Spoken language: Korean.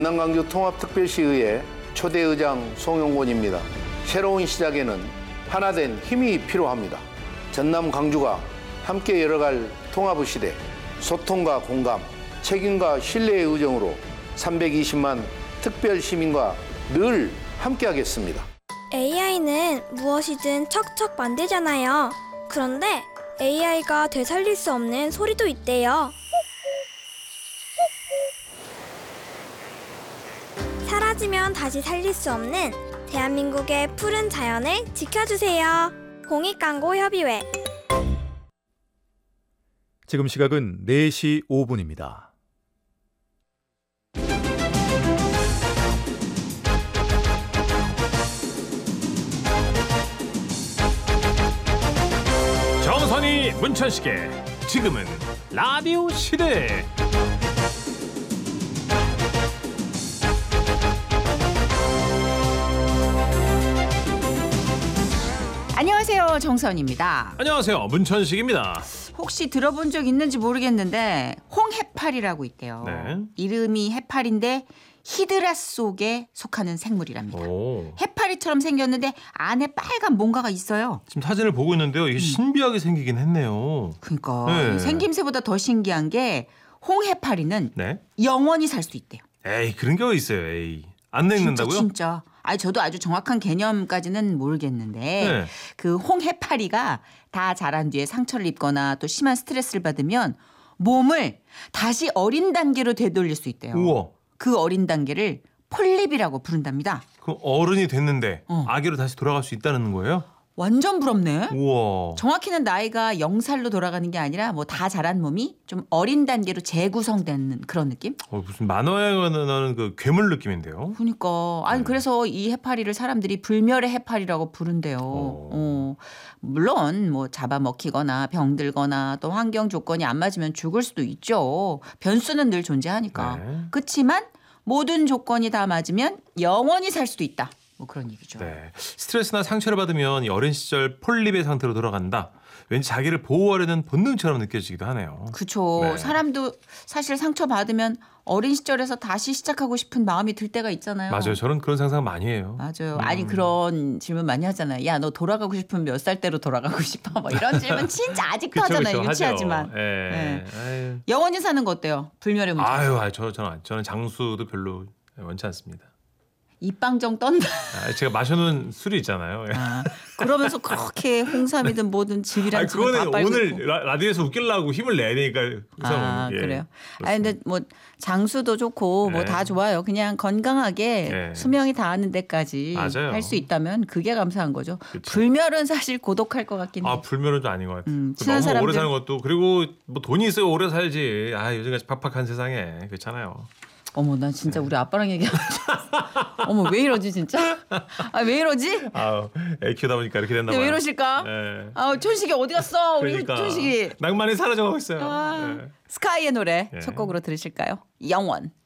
전남광주 통합특별시의회 초대의장 송영곤입니다. 새로운 시작에는 하나된 힘이 필요합니다. 전남 광주가 함께 열어갈 통합의 시대, 소통과 공감, 책임과 신뢰의 의정으로 320만 특별 시민과 늘 함께하겠습니다. AI는 무엇이든 척척 만들잖아요. 그런데 AI가 되살릴 수 없는 소리도 있대요. 사라지면 다시 살릴 수 없는 대한민국의 푸른 자연을 지켜주세요. 공익광고협의회. 지금 시각은 4시 5분입니다. 정선이 문천식의 지금은 라디오 시대. 안녕하세요, 정선입니다. 안녕하세요, 문천식입니다. 혹시 들어본 적 있는지 모르겠는데 홍해파리라고 있대요. 네. 이름이 해파리인데 히드라 속에 속하는 생물이랍니다. 오. 해파리처럼 생겼는데 안에 빨간 뭔가가 있어요. 지금 사진을 보고 있는데요. 이게 신비하게 생기긴 했네요. 그러니까 네. 생김새보다 더 신기한 게 홍해파리는 네. 영원히 살 수 있대요. 에이, 그런 게 있어요. 에이. 안 늙는다고요? 진짜. 아니 저도 아주 정확한 개념까지는 모르겠는데 네. 그 홍해파리가 다 자란 뒤에 상처를 입거나 또 심한 스트레스를 받으면 몸을 다시 어린 단계로 되돌릴 수 있대요. 우와. 그 어린 단계를 폴립이라고 부른답니다. 그럼 어른이 됐는데 어. 아기로 다시 돌아갈 수 있다는 거예요? 완전 부럽네. 우와. 정확히는 나이가 0살로 돌아가는 게 아니라 뭐 다 자란 몸이 좀 어린 단계로 재구성되는 그런 느낌? 무슨 만화에 나오는 그 괴물 느낌인데요. 그러니까 아니 네. 그래서 이 해파리를 사람들이 불멸의 해파리라고 부른대요. 물론 뭐 잡아먹히거나 병들거나 또 환경 조건이 안 맞으면 죽을 수도 있죠. 변수는 늘 존재하니까. 네. 그렇지만 모든 조건이 다 맞으면 영원히 살 수도 있다. 뭐 그런 얘기죠. 네. 스트레스나 상처를 받으면 이 어린 시절 폴립의 상태로 돌아간다. 왠지 자기를 보호하려는 본능처럼 느껴지기도 하네요. 그렇죠. 네. 사람도 사실 상처 받으면 어린 시절에서 다시 시작하고 싶은 마음이 들 때가 있잖아요. 맞아요. 저는 그런 상상 많이 해요. 맞아요. 아니 그런 질문 많이 하잖아요. 야, 너 돌아가고 싶으면 몇 살 때로 돌아가고 싶어? 뭐 이런 질문 진짜 아직도 하잖아요. 유치하지만. 예. 아유. 영원히 사는 거 어때요? 불멸의 문제. 저는 장수도 별로 원치 않습니다. 입방정 떤다. 제가 마셔놓은 술이 있잖아요. 아, 그러면서 그렇게 홍삼이든 뭐든 집이랑 집을 다 그거는 빨고 오늘 있고. 라디오에서 웃기려고 힘을 내야 되니까. 아, 예, 그래요? 그렇습니다. 아니 근데 뭐 장수도 좋고 뭐 네. 다 좋아요. 그냥 건강하게 네. 수명이 닿는 데까지 맞아요. 할 수 있다면 그게 감사한 거죠. 그쵸. 불멸은 사실 고독할 것 같긴 해요. 불멸은 좀 아닌 것 같아요. 친한 너무 오래 사람들- 사는 것도 그리고 뭐 돈이 있어야 오래 살지. 요즘같이 팍팍한 세상에 그렇잖아요. 어머, 나 진짜 우리 아빠랑 얘기하는 줄 알았어. 어머, 왜 이러지 진짜? 아, 왜 이러지? 애 키우다 보니까 이렇게 됐나 근데 봐요. 왜 이러실까? 예. 촌식이 어디 갔어? 우리 그러니까 촌식이. 낭만이 사라져가고 있어요. 아, 예. 스카이의 노래 예. 첫 곡으로 들으실까요? 영원.